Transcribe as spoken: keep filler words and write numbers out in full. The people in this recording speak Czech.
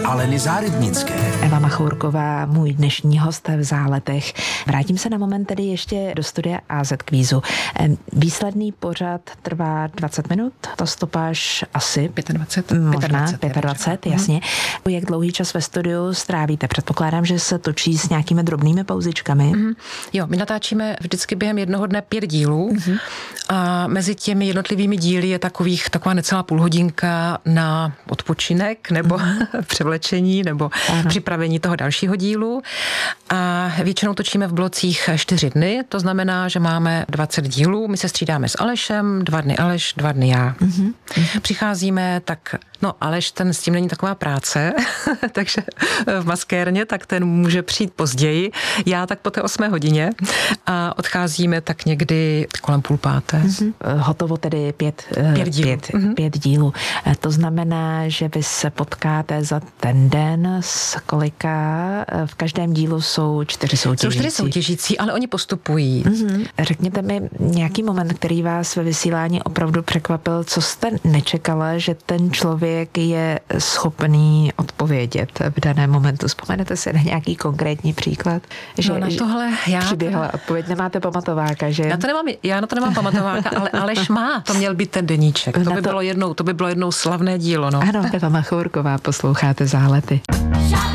Aleny Zárybnické. Eva Machourková, můj dnešní host v Záletech. Vrátím se na moment tedy ještě do studia á zet Kvízu. Výsledný pořad trvá dvacet minut, ta stopáž asi dvacet pět. Možná dvacet pět, jasně. Mm. Jak dlouhý čas ve studiu strávíte? Předpokládám, že se točí s nějakými drobnými pauzičkami. Mm. Jo, my natáčíme vždycky během jednoho dne pět dílů mm. a mezi těmi jednotlivými díly je takových, taková necelá půlhodinka na odpočinek nebo mm. převlečení nebo ano. připravení toho dalšího dílu. A většinou točíme v blocích čtyři dny, to znamená, že máme dvacet dílů. My se střídáme s Alešem, dva dny Aleš, dva dny já. Mm-hmm. Přicházíme, tak no Aleš, ten s tím není taková práce, takže v maskérně, tak ten může přijít později. Já tak po té osmé hodině a odcházíme tak někdy kolem půl páté. Mm-hmm. Hotovo tedy pět, pět dílů. Pět, mm-hmm. pět dílů. To znamená, že vy se potkáte za ten den s kolika? V každém dílu jsou čtyři soutěžící. Jsou čtyři soutěžící, ale oni postupují. Mm-hmm. Řekněte mi nějaký moment, který vás ve vysílání opravdu překvapil, co jste nečekala, že ten člověk je schopný odpovědět v daném momentu. Vzpomenete si na nějaký konkrétní příklad? Že, no na tohle já... Přiběhla odpověď, nemáte pamatováka, že? Já to nemám, já na to nemám pamatováka, ale Aleš má. To měl být ten deníček. To by, to... Bylo jednou, to by bylo jednou slavné dílo. No. Ano, Eva Machourková, posloucháte Zálety.